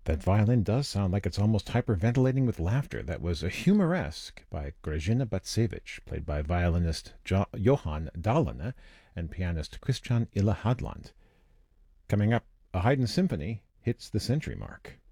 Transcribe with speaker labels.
Speaker 1: That violin does sound like it's almost hyperventilating with laughter. That was a Humoresque by Grażyna Bacewicz, played by violinist Johann Dahlene and pianist Christian Ille Hadland. Coming up, a Haydn symphony hits the century mark.